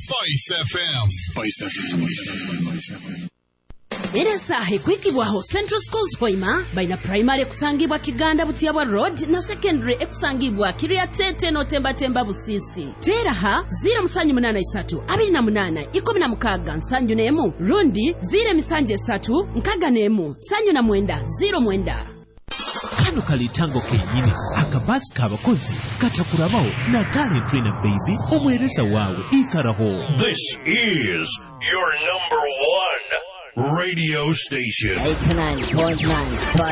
Spice FM. Spice FM. Eresa ekwikibwaho Central Schools Hoima baina primary kusangibwa Kiganda Butiabwa Road na secondary ekusangibwa Kiriatete no Temba Busisi. Teraha 083 28 16 nsanju nemu rundi 073 nkaga nemu sanju na mwenda 0 mwenda. Kano kalitango kenyini akabasi kabakozi katakurabaho na talent trainer baby omwereza wawe ikaraho. This is your number one radio station. 89.9